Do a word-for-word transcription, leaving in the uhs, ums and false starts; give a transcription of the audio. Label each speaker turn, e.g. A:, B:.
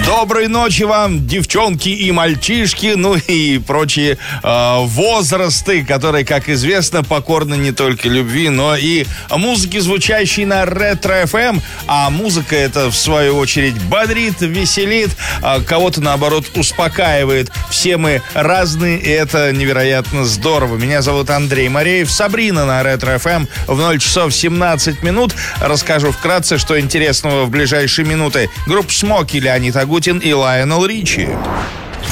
A: Доброй ночи вам, девчонки и мальчишки, ну и прочие э, возрасты, которые, как известно, покорны не только любви, но и музыке, звучащей на Ретро-эф эм. А музыка эта, в свою очередь, бодрит, веселит, а кого-то, наоборот, успокаивает. Все мы разные, и это невероятно здорово. Меня зовут Андрей Мореев, Сабрина на Ретро-эф эм в ноль часов семнадцать минут. Расскажу вкратце, что интересного в ближайшие минуты. Группа Смоки, Леонид Агутин и Лайонел Ричи.